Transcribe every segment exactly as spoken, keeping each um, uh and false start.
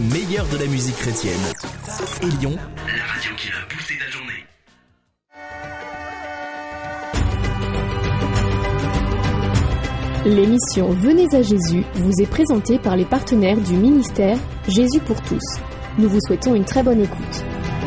meilleur de la musique chrétienne. Élion, la radio qui va booster ta journée. L'émission Venez à Jésus vous est présentée par les partenaires du ministère Jésus pour tous. Nous vous souhaitons une très bonne écoute.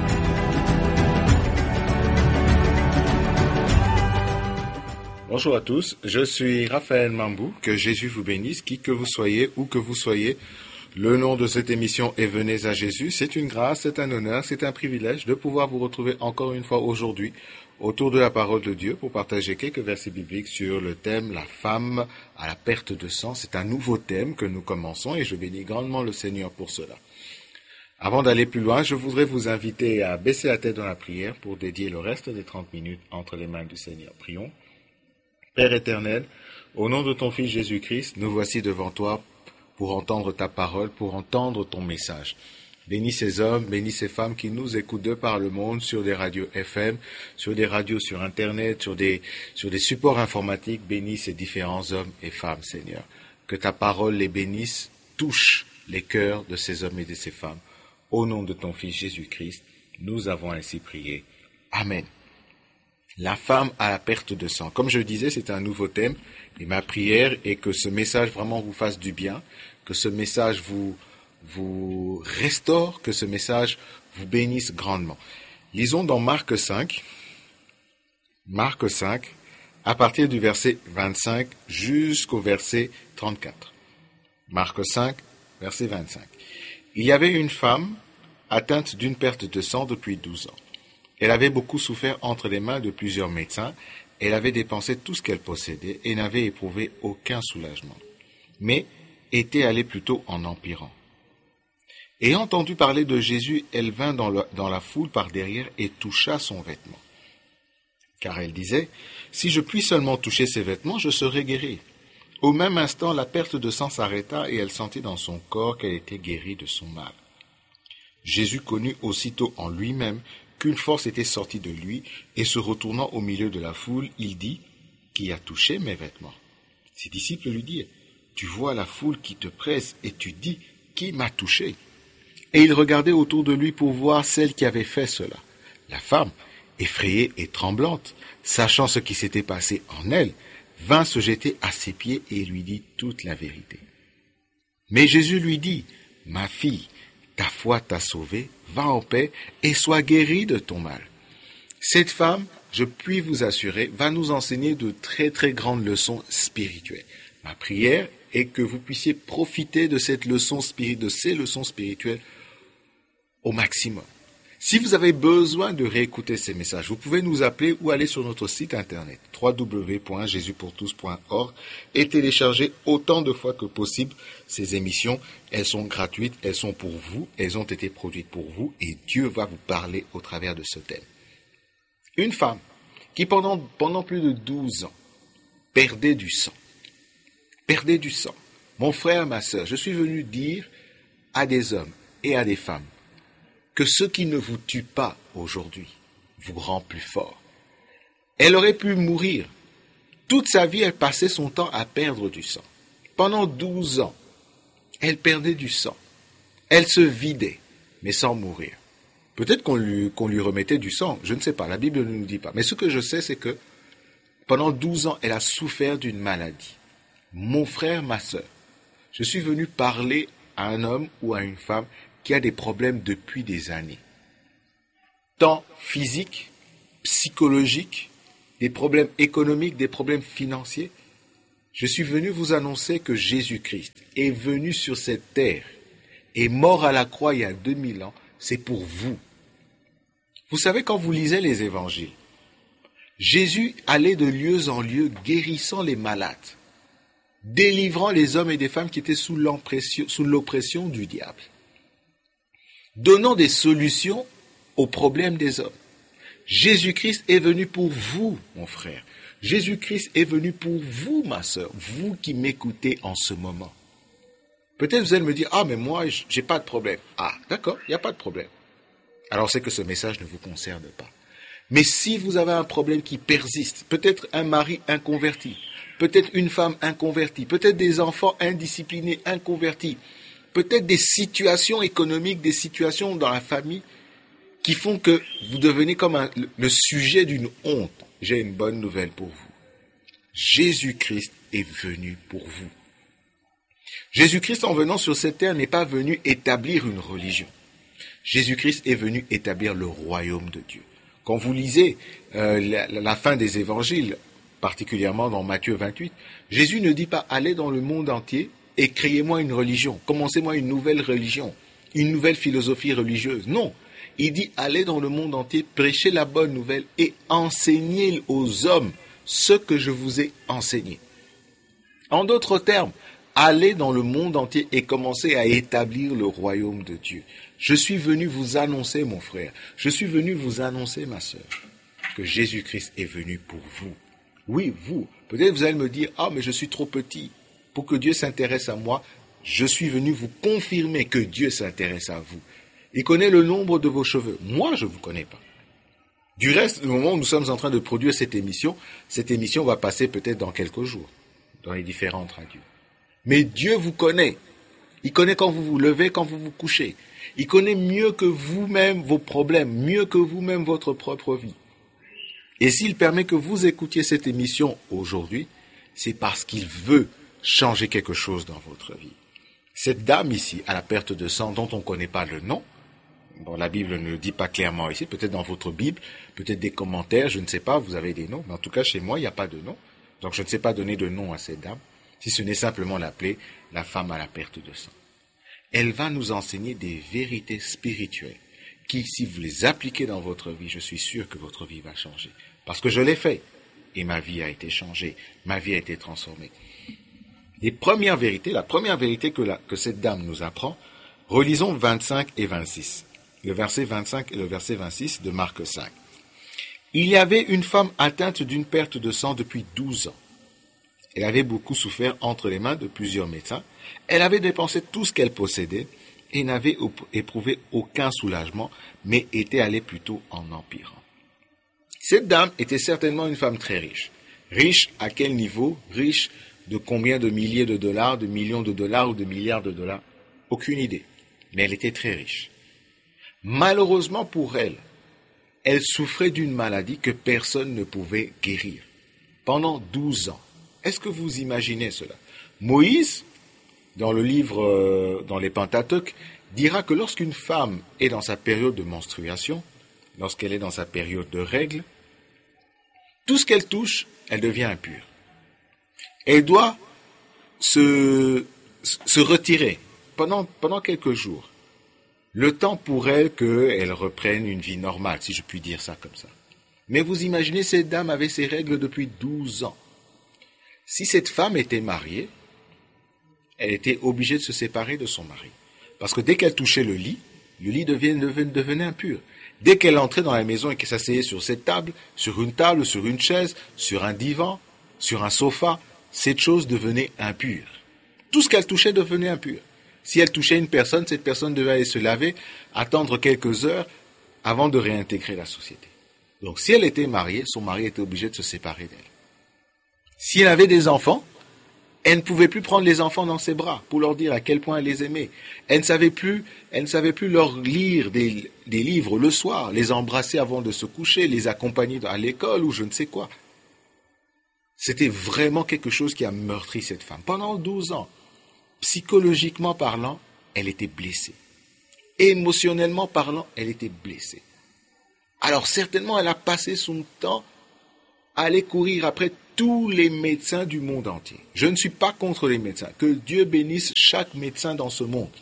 Bonjour à tous, je suis Raphaël Mambou, que Jésus vous bénisse, qui que vous soyez, où que vous soyez. Le nom de cette émission est Venez à Jésus. C'est une grâce, c'est un honneur, c'est un privilège de pouvoir vous retrouver encore une fois aujourd'hui autour de la parole de Dieu pour partager quelques versets bibliques sur le thème « La femme à la perte de sang ». C'est un nouveau thème que nous commençons et je bénis grandement le Seigneur pour cela. Avant d'aller plus loin, je voudrais vous inviter à baisser la tête dans la prière pour dédier le reste des trente minutes entre les mains du Seigneur. Prions. Père éternel, au nom de ton Fils Jésus-Christ, nous voici devant toi pour entendre ta parole, pour entendre ton message. Bénis ces hommes, bénis ces femmes qui nous écoutent de par le monde sur des radios F M, sur des radios sur Internet, sur des, sur des supports informatiques. Bénis ces différents hommes et femmes, Seigneur. Que ta parole les bénisse, touche les cœurs de ces hommes et de ces femmes. Au nom de ton Fils Jésus-Christ, nous avons ainsi prié. Amen. La femme à la perte de sang. Comme je le disais, c'est un nouveau thème et ma prière est que ce message vraiment vous fasse du bien, que ce message vous, vous restaure, que ce message vous bénisse grandement. Lisons dans Marc cinq, Marc cinq, à partir du verset vingt-cinq jusqu'au verset trente-quatre. Marc cinq, verset vingt-cinq. Il y avait une femme atteinte d'une perte de sang depuis douze ans. Elle avait beaucoup souffert entre les mains de plusieurs médecins. Elle avait dépensé tout ce qu'elle possédait et n'avait éprouvé aucun soulagement, mais était allée plutôt en empirant. Ayant entendu parler de Jésus, elle vint dans, le, dans la foule par derrière et toucha son vêtement. Car elle disait, « Si je puis seulement toucher ses vêtements, je serai guérie. » Au même instant, la perte de sang s'arrêta et elle sentit dans son corps qu'elle était guérie de son mal. Jésus connut aussitôt en lui-même qu'une force était sortie de lui, et se retournant au milieu de la foule, il dit, « Qui a touché mes vêtements ?» Ses disciples lui dirent, « Tu vois la foule qui te presse, et tu dis, « Qui m'a touché ?» Et il regardait autour de lui pour voir celle qui avait fait cela. La femme, effrayée et tremblante, sachant ce qui s'était passé en elle, vint se jeter à ses pieds et lui dit toute la vérité. Mais Jésus lui dit, « Ma fille, ta foi t'a sauvée, va en paix et sois guérie de ton mal. » Cette femme, je puis vous assurer, va nous enseigner de très très grandes leçons spirituelles. Ma prière est que vous puissiez profiter de cette leçon spirituelle, de ces leçons spirituelles au maximum. Si vous avez besoin de réécouter ces messages, vous pouvez nous appeler ou aller sur notre site internet w w w point jésus pour tous point org et télécharger autant de fois que possible ces émissions. Elles sont gratuites, elles sont pour vous, elles ont été produites pour vous et Dieu va vous parler au travers de ce thème. Une femme qui pendant, pendant plus de douze ans perdait du sang, perdait du sang. Mon frère, ma sœur, je suis venu dire à des hommes et à des femmes que ce qui ne vous tue pas aujourd'hui vous rend plus fort. Elle aurait pu mourir. Toute sa vie, elle passait son temps à perdre du sang. Pendant douze ans, elle perdait du sang. Elle se vidait, mais sans mourir. Peut-être qu'on lui, qu'on lui remettait du sang, je ne sais pas, la Bible ne nous dit pas. Mais ce que je sais, c'est que pendant douze ans, elle a souffert d'une maladie. Mon frère, ma sœur, je suis venu parler à un homme ou à une femme qui a des problèmes depuis des années. Tant physiques, psychologiques, des problèmes économiques, des problèmes financiers. Je suis venu vous annoncer que Jésus-Christ est venu sur cette terre et mort à la croix il y a deux mille ans, c'est pour vous. Vous savez, quand vous lisez les évangiles, Jésus allait de lieu en lieu guérissant les malades, délivrant les hommes et des femmes qui étaient sous l'oppression, sous l'oppression du diable, donnant des solutions aux problèmes des hommes. Jésus-Christ est venu pour vous, mon frère. Jésus-Christ est venu pour vous, ma sœur, vous qui m'écoutez en ce moment. Peut-être vous allez me dire, ah mais moi, j'ai pas de problème. Ah, d'accord, il n'y a pas de problème. Alors c'est que ce message ne vous concerne pas. Mais si vous avez un problème qui persiste, peut-être un mari inconverti, peut-être une femme inconvertie, peut-être des enfants indisciplinés, inconvertis, peut-être des situations économiques, des situations dans la famille qui font que vous devenez comme un, le sujet d'une honte. J'ai une bonne nouvelle pour vous. Jésus-Christ est venu pour vous. Jésus-Christ, en venant sur cette terre, n'est pas venu établir une religion. Jésus-Christ est venu établir le royaume de Dieu. Quand vous lisez euh, la, la fin des évangiles, particulièrement dans Matthieu vingt-huit, Jésus ne dit pas « Allez dans le monde entier et créez-moi une religion, commencez-moi une nouvelle religion, une nouvelle philosophie religieuse ». Non, il dit « Allez dans le monde entier, prêchez la bonne nouvelle et enseignez aux hommes ce que je vous ai enseigné ». En d'autres termes, allez dans le monde entier et commencez à établir le royaume de Dieu. Je suis venu vous annoncer, mon frère, je suis venu vous annoncer, ma sœur, que Jésus-Christ est venu pour vous. Oui, vous. Peut-être vous allez me dire, ah, mais je suis trop petit pour que Dieu s'intéresse à moi. Je suis venu vous confirmer que Dieu s'intéresse à vous. Il connaît le nombre de vos cheveux. Moi, je ne vous connais pas. Du reste, au moment où nous sommes en train de produire cette émission, cette émission va passer peut-être dans quelques jours, dans les différentes radios. Mais Dieu vous connaît. Il connaît quand vous vous levez, quand vous vous couchez. Il connaît mieux que vous-même vos problèmes, mieux que vous-même votre propre vie. Et s'il permet que vous écoutiez cette émission aujourd'hui, c'est parce qu'il veut changer quelque chose dans votre vie. Cette dame ici, à la perte de sang, dont on ne connaît pas le nom, bon, la Bible ne le dit pas clairement ici, peut-être dans votre Bible, peut-être des commentaires, je ne sais pas, vous avez des noms, mais en tout cas chez moi, il n'y a pas de nom. Donc je ne sais pas donner de nom à cette dame, si ce n'est simplement l'appeler la femme à la perte de sang. Elle va nous enseigner des vérités spirituelles qui, si vous les appliquez dans votre vie, je suis sûr que votre vie va changer. Parce que je l'ai fait. Et ma vie a été changée. Ma vie a été transformée. Les premières vérités, la première vérité que, la, que cette dame nous apprend, relisons vingt-cinq et vingt-six. Le verset vingt-cinq et le verset vingt-six de Marc cinq. Il y avait une femme atteinte d'une perte de sang depuis douze ans. Elle avait beaucoup souffert entre les mains de plusieurs médecins. Elle avait dépensé tout ce qu'elle possédait et n'avait éprouvé aucun soulagement, mais était allée plutôt en empirant. Cette dame était certainement une femme très riche. Riche à quel niveau? Riche de combien de milliers de dollars, de millions de dollars ou de milliards de dollars? Aucune idée. Mais elle était très riche. Malheureusement pour elle, elle souffrait d'une maladie que personne ne pouvait guérir. Pendant douze ans. Est-ce que vous imaginez cela? Moïse, dans le livre, euh, dans les Pentateuques, dira que lorsqu'une femme est dans sa période de menstruation, lorsqu'elle est dans sa période de règles, tout ce qu'elle touche, elle devient impure. Elle doit se, se retirer pendant, pendant quelques jours. Le temps pour elle qu'elle reprenne une vie normale, si je puis dire ça comme ça. Mais vous imaginez, cette dame avait ses règles depuis douze ans. Si cette femme était mariée, elle était obligée de se séparer de son mari. Parce que dès qu'elle touchait le lit, le lit devenait, devenait impur. Dès qu'elle entrait dans la maison et qu'elle s'asseyait sur cette table, sur une table, sur une chaise, sur un divan, sur un sofa, cette chose devenait impure. Tout ce qu'elle touchait devenait impur. Si elle touchait une personne, cette personne devait aller se laver, attendre quelques heures avant de réintégrer la société. Donc si elle était mariée, son mari était obligé de se séparer d'elle. Si elle avait des enfants, elle ne pouvait plus prendre les enfants dans ses bras pour leur dire à quel point elle les aimait. Elle ne savait plus, elle ne savait plus leur lire des, des livres le soir, les embrasser avant de se coucher, les accompagner à l'école ou je ne sais quoi. C'était vraiment quelque chose qui a meurtri cette femme. Pendant douze ans, psychologiquement parlant, elle était blessée. Émotionnellement parlant, elle était blessée. Alors certainement, elle a passé son temps à aller courir après tous les médecins du monde entier. Je ne suis pas contre les médecins. Que Dieu bénisse chaque médecin dans ce monde.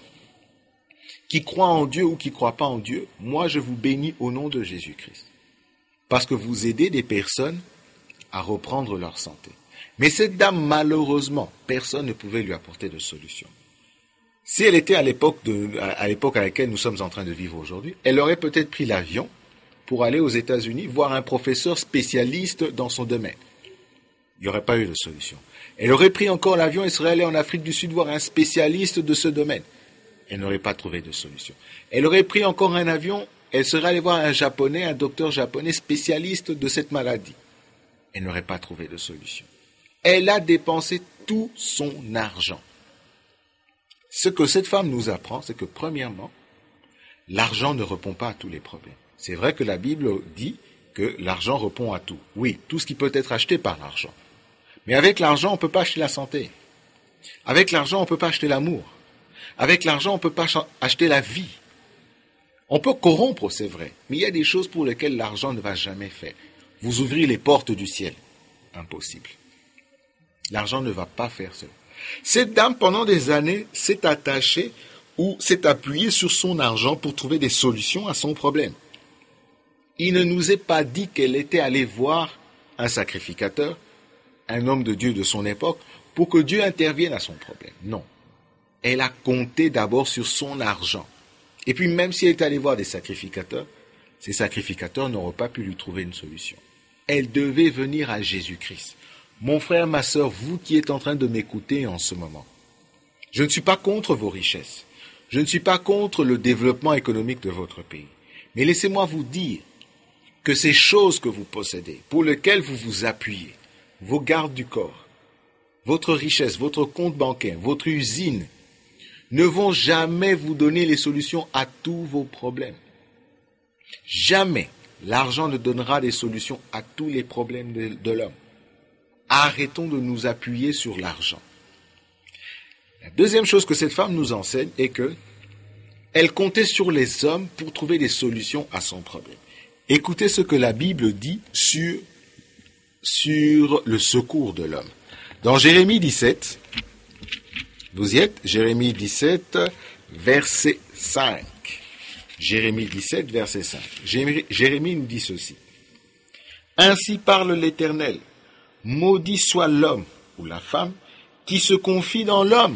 Qui croit en Dieu ou qui ne croit pas en Dieu, moi je vous bénis au nom de Jésus-Christ. Parce que vous aidez des personnes à reprendre leur santé. Mais cette dame, malheureusement, personne ne pouvait lui apporter de solution. Si elle était à l'époque de, à l'époque à laquelle nous sommes en train de vivre aujourd'hui, elle aurait peut-être pris l'avion pour aller aux États-Unis voir un professeur spécialiste dans son domaine. Il n'y aurait pas eu de solution. Elle aurait pris encore l'avion et serait allée en Afrique du Sud voir un spécialiste de ce domaine. Elle n'aurait pas trouvé de solution. Elle aurait pris encore un avion, elle serait allée voir un japonais, un docteur japonais spécialiste de cette maladie. Elle n'aurait pas trouvé de solution. Elle a dépensé tout son argent. Ce que cette femme nous apprend, c'est que premièrement, l'argent ne répond pas à tous les problèmes. C'est vrai que la Bible dit que l'argent répond à tout. Oui, tout ce qui peut être acheté par l'argent. Mais avec l'argent, on ne peut pas acheter la santé. Avec l'argent, on ne peut pas acheter l'amour. Avec l'argent, on ne peut pas acheter la vie. On peut corrompre, c'est vrai, mais il y a des choses pour lesquelles l'argent ne va jamais faire. Vous ouvrez les portes du ciel. Impossible. L'argent ne va pas faire cela. Cette dame, pendant des années, s'est attachée ou s'est appuyée sur son argent pour trouver des solutions à son problème. Il ne nous est pas dit qu'elle était allée voir un sacrificateur, un homme de Dieu de son époque, pour que Dieu intervienne à son problème. Non. Elle a compté d'abord sur son argent. Et puis même si elle est allée voir des sacrificateurs, ces sacrificateurs n'auraient pas pu lui trouver une solution. Elle devait venir à Jésus-Christ. Mon frère, ma sœur, vous qui êtes en train de m'écouter en ce moment, je ne suis pas contre vos richesses. Je ne suis pas contre le développement économique de votre pays. Mais laissez-moi vous dire que ces choses que vous possédez, pour lesquelles vous vous appuyez, vos gardes du corps, votre richesse, votre compte bancaire, votre usine, ne vont jamais vous donner les solutions à tous vos problèmes. Jamais l'argent ne donnera des solutions à tous les problèmes de, de l'homme. Arrêtons de nous appuyer sur l'argent. La deuxième chose que cette femme nous enseigne est que elle comptait sur les hommes pour trouver des solutions à son problème. Écoutez ce que la Bible dit sur, sur le secours de l'homme. Dans Jérémie dix-sept, vous y êtes, Jérémie dix-sept, verset cinq. Jérémie dix-sept, verset cinq. Jérémie nous dit ceci. Ainsi parle l'Éternel, maudit soit l'homme ou la femme qui se confie dans l'homme,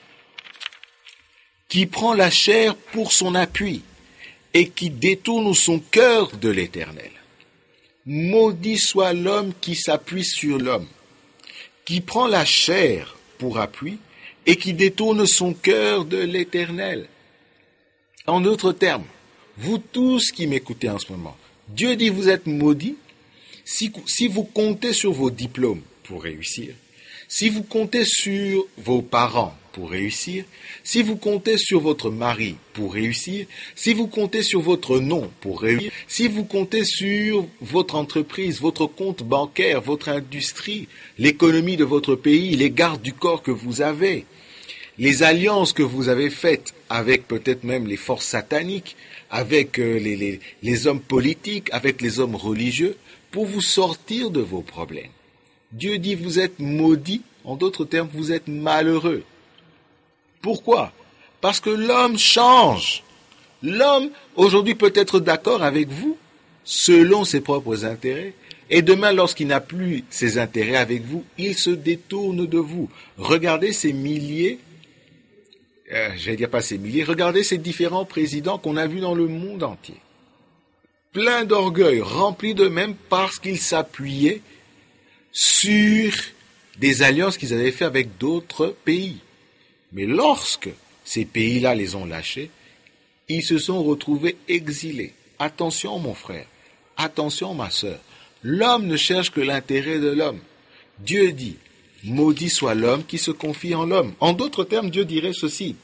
qui prend la chair pour son appui et qui détourne son cœur de l'Éternel. Maudit soit l'homme qui s'appuie sur l'homme, qui prend la chair pour appui et qui détourne son cœur de l'Éternel. En d'autres termes, vous tous qui m'écoutez en ce moment, Dieu dit vous êtes maudits si, si vous comptez sur vos diplômes pour réussir, si vous comptez sur vos parents pour réussir, si vous comptez sur votre mari pour réussir, si vous comptez sur votre nom pour réussir, si vous comptez sur votre entreprise, votre compte bancaire, votre industrie, l'économie de votre pays, les gardes du corps que vous avez, les alliances que vous avez faites avec peut-être même les forces sataniques, avec euh, les, les, les hommes politiques, avec les hommes religieux, pour vous sortir de vos problèmes. Dieu dit vous êtes maudits, en d'autres termes, vous êtes malheureux. Pourquoi? Parce que l'homme change. L'homme, aujourd'hui, peut être d'accord avec vous, selon ses propres intérêts, et demain, lorsqu'il n'a plus ses intérêts avec vous, il se détourne de vous. Regardez ces milliers, euh, je vais dire pas ces milliers, regardez ces différents présidents qu'on a vus dans le monde entier. Plein d'orgueil, remplis d'eux-mêmes parce qu'ils s'appuyaient sur des alliances qu'ils avaient faites avec d'autres pays. Mais lorsque ces pays-là les ont lâchés, ils se sont retrouvés exilés. Attention mon frère, attention ma sœur, l'homme ne cherche que l'intérêt de l'homme. Dieu dit, maudit soit l'homme qui se confie en l'homme. En d'autres termes, Dieu dirait ceci,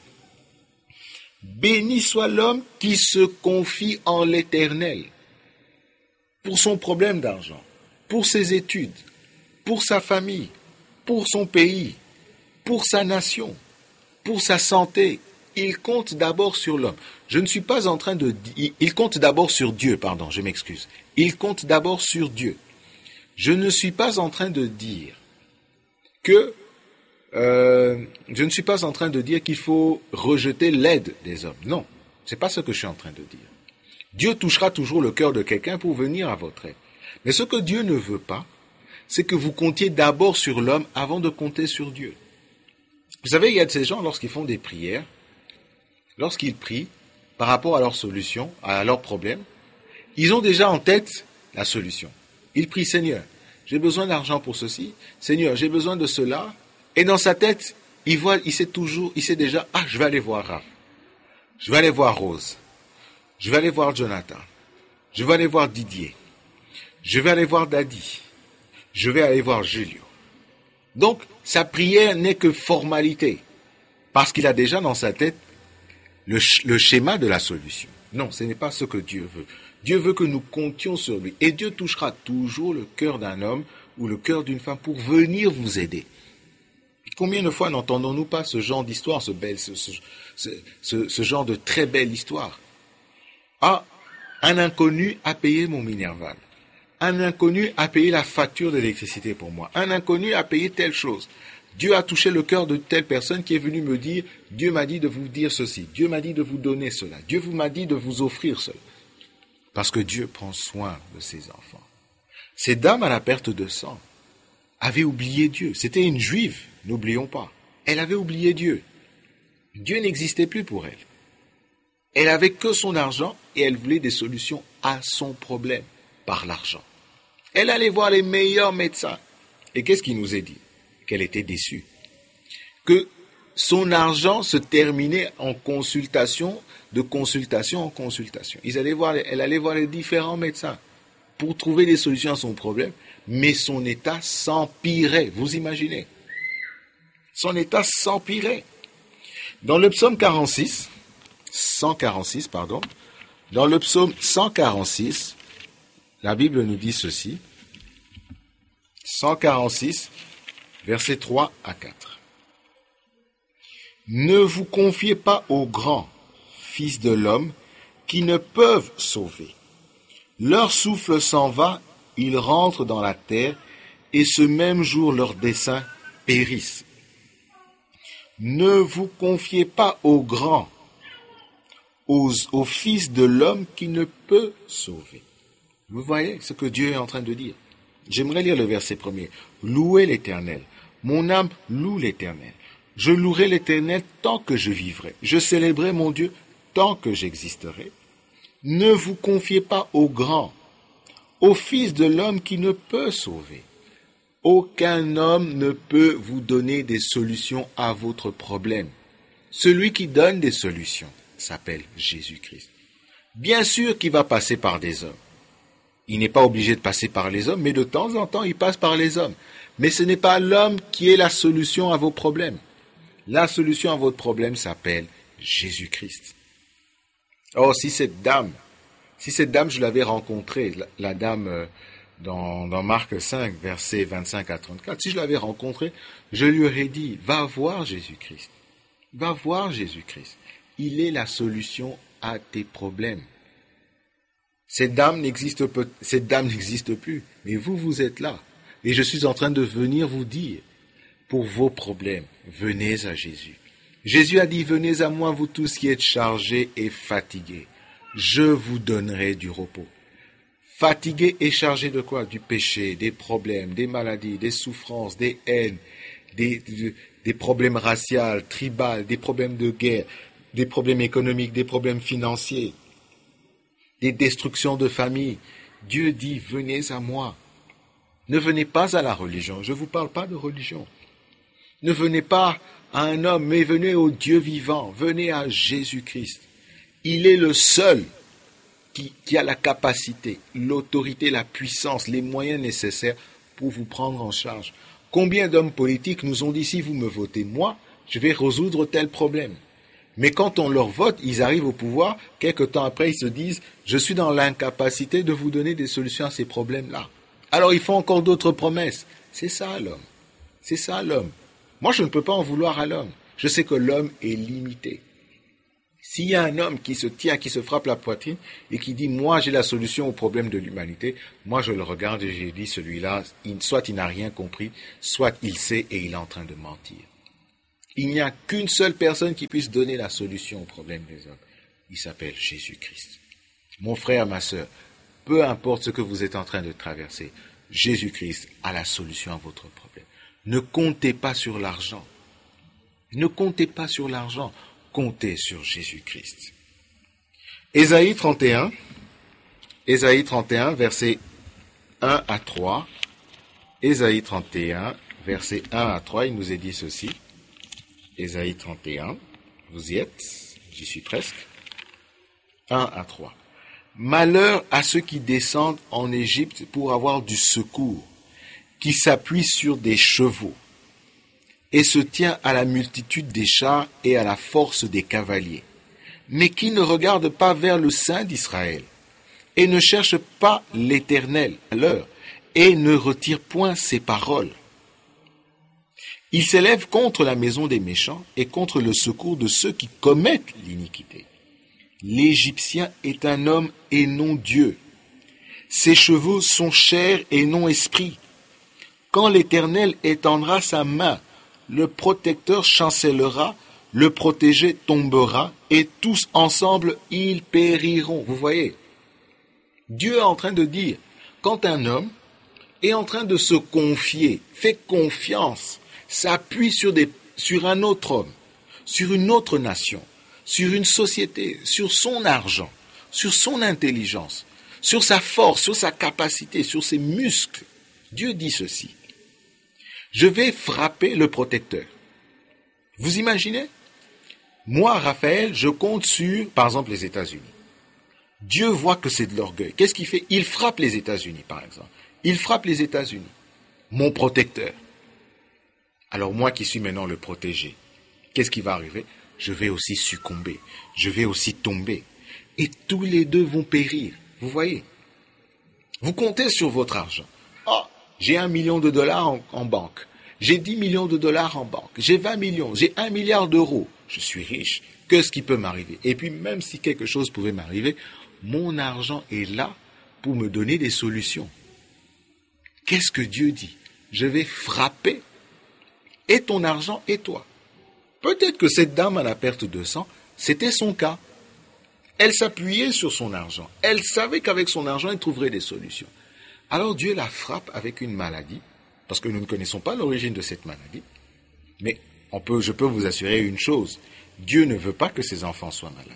béni soit l'homme qui se confie en l'Éternel. Pour son problème d'argent, pour ses études, pour sa famille, pour son pays, pour sa nation, pour sa santé, il compte d'abord sur l'homme. Je ne suis pas en train de dire... Il compte d'abord sur Dieu, pardon, je m'excuse. Il compte d'abord sur Dieu. Je ne suis pas en train de dire que... Euh, je ne suis pas en train de dire qu'il faut rejeter l'aide des hommes. Non, c'est pas ce que je suis en train de dire. Dieu touchera toujours le cœur de quelqu'un pour venir à votre aide. Mais ce que Dieu ne veut pas, c'est que vous comptiez d'abord sur l'homme avant de compter sur Dieu. Vous savez, il y a de ces gens, lorsqu'ils font des prières, lorsqu'ils prient par rapport à leur solution, à leur problème, ils ont déjà en tête la solution. Ils prient, Seigneur, j'ai besoin d'argent pour ceci, Seigneur, j'ai besoin de cela, et dans sa tête, il voit, il sait toujours, il sait déjà, ah, je vais aller voir Raph, je vais aller voir Rose, je vais aller voir Jonathan, je vais aller voir Didier, je vais aller voir Daddy, je vais aller voir Julio. Donc, sa prière n'est que formalité. Parce qu'il a déjà dans sa tête le, sch- le schéma de la solution. Non, ce n'est pas ce que Dieu veut. Dieu veut que nous comptions sur lui. Et Dieu touchera toujours le cœur d'un homme ou le cœur d'une femme pour venir vous aider. Combien de fois n'entendons-nous pas ce genre d'histoire, ce, bel, ce, ce, ce, ce genre de très belle histoire? Ah, un inconnu a payé mon Minerval. Un inconnu a payé la facture d'électricité pour moi. Un inconnu a payé telle chose. Dieu a touché le cœur de telle personne qui est venue me dire, Dieu m'a dit de vous dire ceci, Dieu m'a dit de vous donner cela, Dieu vous m'a dit de vous offrir cela. Parce que Dieu prend soin de ses enfants. Cette dame à la perte de sang avait oublié Dieu. C'était une juive, n'oublions pas. Elle avait oublié Dieu. Dieu n'existait plus pour elle. Elle avait que son argent et elle voulait des solutions à son problème par l'argent. Elle allait voir les meilleurs médecins. Et qu'est-ce qu'il nous est dit? Qu'elle était déçue. Que son argent se terminait en consultation, de consultation en consultation. Ils allaient voir, elle allait voir les différents médecins pour trouver des solutions à son problème, mais son état s'empirait. Vous imaginez? Son état s'empirait. Dans le psaume quarante-six, cent quarante-six, pardon, dans le psaume cent quarante-six, la Bible nous dit ceci, cent quarante-six, versets trois à quatre. Ne vous confiez pas aux grands, fils de l'homme, qui ne peuvent sauver. Leur souffle s'en va, ils rentrent dans la terre, et ce même jour leurs desseins périssent. Ne vous confiez pas aux grands, aux, aux fils de l'homme qui ne peut sauver. Vous voyez ce que Dieu est en train de dire. J'aimerais lire le verset premier. Louez l'Éternel. Mon âme loue l'Éternel. Je louerai l'Éternel tant que je vivrai. Je célébrerai mon Dieu tant que j'existerai. Ne vous confiez pas aux grands, aux fils de l'homme qui ne peut sauver. Aucun homme ne peut vous donner des solutions à votre problème. Celui qui donne des solutions s'appelle Jésus-Christ. Bien sûr qu'il va passer par des hommes. Il n'est pas obligé de passer par les hommes, mais de temps en temps, il passe par les hommes. Mais ce n'est pas l'homme qui est la solution à vos problèmes. La solution à votre problème s'appelle Jésus-Christ. Oh, si cette dame, si cette dame, je l'avais rencontrée, la, la dame euh, dans, dans Marc cinq, versets vingt-cinq à trente-quatre, si je l'avais rencontrée, je lui aurais dit, va voir Jésus-Christ. Va voir Jésus-Christ. Il est la solution à tes problèmes. Cette dame n'existe peu, cette dame n'existe plus, mais vous, vous êtes là. Et je suis en train de venir vous dire, pour vos problèmes, venez à Jésus. Jésus a dit, venez à moi, vous tous qui êtes chargés et fatigués. Je vous donnerai du repos. Fatigués et chargés de quoi? Du péché, des problèmes, des maladies, des souffrances, des haines, des, des, des problèmes raciaux, tribaux, des problèmes de guerre, des problèmes économiques, des problèmes financiers, des destructions de famille. Dieu dit, venez à moi. Ne venez pas à la religion. Je ne vous parle pas de religion. Ne venez pas à un homme, mais venez au Dieu vivant. Venez à Jésus-Christ. Il est le seul qui, qui a la capacité, l'autorité, la puissance, les moyens nécessaires pour vous prendre en charge. Combien d'hommes politiques nous ont dit, si vous me votez moi, je vais résoudre tel problème. Mais quand on leur vote, ils arrivent au pouvoir, quelque temps après, ils se disent, je suis dans l'incapacité de vous donner des solutions à ces problèmes-là. Alors ils font encore d'autres promesses. C'est ça l'homme. C'est ça l'homme. Moi, je ne peux pas en vouloir à l'homme. Je sais que l'homme est limité. S'il y a un homme qui se tient, qui se frappe la poitrine et qui dit, moi j'ai la solution au problème de l'humanité, moi je le regarde et j'ai dit, celui-là, soit il n'a rien compris, soit il sait et il est en train de mentir. Il n'y a qu'une seule personne qui puisse donner la solution au problème des hommes. Il s'appelle Jésus-Christ. Mon frère, ma sœur, peu importe ce que vous êtes en train de traverser, Jésus-Christ a la solution à votre problème. Ne comptez pas sur l'argent. Ne comptez pas sur l'argent. Comptez sur Jésus-Christ. Ésaïe trente et un, Ésaïe trente et un, versets un à trois. Ésaïe trente et un, versets un à trois, il nous est dit ceci. Ésaïe trente et un, vous y êtes, j'y suis presque. un à trois. Malheur à ceux qui descendent en Égypte pour avoir du secours, qui s'appuient sur des chevaux. et se tient à la multitude des chars et à la force des cavaliers, mais qui ne regarde pas vers le Saint d'Israël, et ne cherche pas l'Éternel à l'heure, et ne retire point ses paroles. Il s'élève contre la maison des méchants et contre le secours de ceux qui commettent l'iniquité. L'Égyptien est un homme et non Dieu. Ses chevaux sont chair et non esprit. Quand l'Éternel étendra sa main, le protecteur chancellera, le protégé tombera, et tous ensemble ils périront. Vous voyez, Dieu est en train de dire, quand un homme est en train de se confier, fait confiance, s'appuie sur, des, sur un autre homme, sur une autre nation, sur une société, sur son argent, sur son intelligence, sur sa force, sur sa capacité, sur ses muscles, Dieu dit ceci. Je vais frapper le protecteur. Vous imaginez? Moi, Raphaël, je compte sur, par exemple, les États-Unis. Dieu voit que c'est de l'orgueil. Qu'est-ce qu'il fait? Il frappe les États-Unis, par exemple. Il frappe les États-Unis. Mon protecteur. Alors moi qui suis maintenant le protégé, qu'est-ce qui va arriver? Je vais aussi succomber. Je vais aussi tomber. Et tous les deux vont périr. Vous voyez? Vous comptez sur votre argent. Oh, j'ai un million de dollars en, en banque. J'ai dix millions de dollars en banque. J'ai vingt millions. J'ai un milliard d'euros. Je suis riche. Qu'est-ce qui peut m'arriver? Et puis même si quelque chose pouvait m'arriver, mon argent est là pour me donner des solutions. Qu'est-ce que Dieu dit? Je vais frapper et ton argent et toi. Peut-être que cette dame à la perte de sang, c'était son cas. Elle s'appuyait sur son argent. Elle savait qu'avec son argent, elle trouverait des solutions. Alors Dieu la frappe avec une maladie, parce que nous ne connaissons pas l'origine de cette maladie. Mais on peut, je peux vous assurer une chose, Dieu ne veut pas que ses enfants soient malades.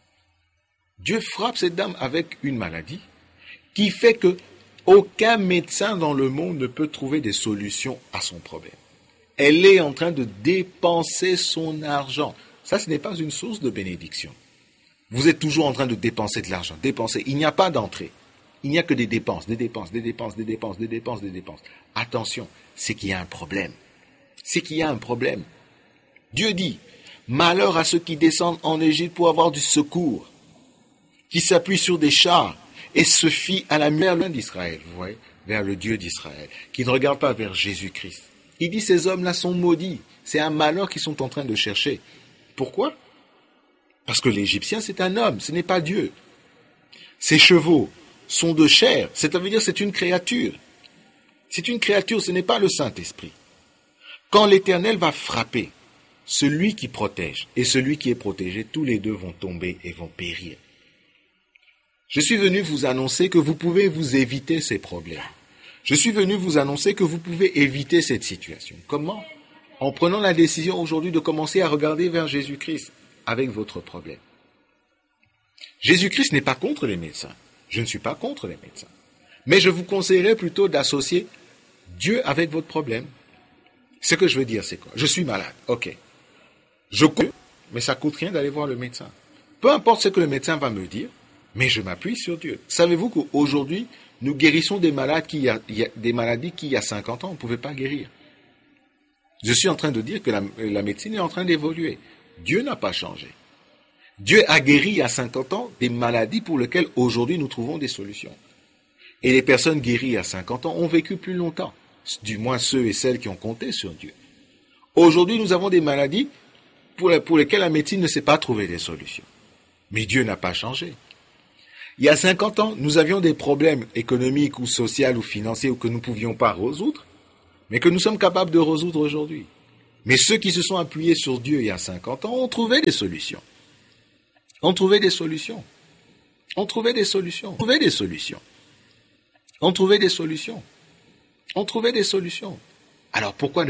Dieu frappe cette dame avec une maladie qui fait que aucun médecin dans le monde ne peut trouver des solutions à son problème. Elle est en train de dépenser son argent. Ça, ce n'est pas une source de bénédiction. Vous êtes toujours en train de dépenser de l'argent. Dépenser. Il n'y a pas d'entrée. Il n'y a que des dépenses, des dépenses, des dépenses, des dépenses, des dépenses, des dépenses. Attention, c'est qu'il y a un problème. C'est qu'il y a un problème. Dieu dit, malheur à ceux qui descendent en Égypte pour avoir du secours, qui s'appuient sur des chars et se fient à la mer d'Israël, vous voyez, vers le Dieu d'Israël, qui ne regarde pas vers Jésus-Christ. Il dit, ces hommes-là sont maudits. C'est un malheur qu'ils sont en train de chercher. Pourquoi? Parce que l'Égyptien, c'est un homme, ce n'est pas Dieu. Ses chevaux sont de chair, c'est-à-dire c'est une créature. C'est une créature, ce n'est pas le Saint-Esprit. Quand l'Éternel va frapper, celui qui protège et celui qui est protégé, tous les deux vont tomber et vont périr. Je suis venu vous annoncer que vous pouvez vous éviter ces problèmes. Je suis venu vous annoncer que vous pouvez éviter cette situation. Comment? En prenant la décision aujourd'hui de commencer à regarder vers Jésus-Christ avec votre problème. Jésus-Christ n'est pas contre les médecins. Je ne suis pas contre les médecins. Mais je vous conseillerais plutôt d'associer Dieu avec votre problème. Ce que je veux dire, c'est quoi? Je suis malade, ok. Je cours, mais ça ne coûte rien d'aller voir le médecin. Peu importe ce que le médecin va me dire, mais je m'appuie sur Dieu. Savez-vous qu'aujourd'hui, nous guérissons des, malades qui, il y a, il y a, des maladies qui, il y a cinquante ans, on ne pouvait pas guérir. Je suis en train de dire que la, la médecine est en train d'évoluer. Dieu n'a pas changé. Dieu a guéri il y a cinquante ans des maladies pour lesquelles aujourd'hui nous trouvons des solutions. Et les personnes guéries il y a cinquante ans ont vécu plus longtemps, du moins ceux et celles qui ont compté sur Dieu. Aujourd'hui, nous avons des maladies pour, pour lesquelles la médecine ne sait pas trouver des solutions. Mais Dieu n'a pas changé. Il y a cinquante ans, nous avions des problèmes économiques ou sociaux ou financiers que nous ne pouvions pas résoudre, mais que nous sommes capables de résoudre aujourd'hui. Mais ceux qui se sont appuyés sur Dieu il y a cinquante ans ont trouvé des solutions. Ont trouvé des solutions. Ont trouvé des solutions. Ont trouvé des solutions. Ont trouvé des solutions. Ont trouvé des solutions. Alors pourquoi ne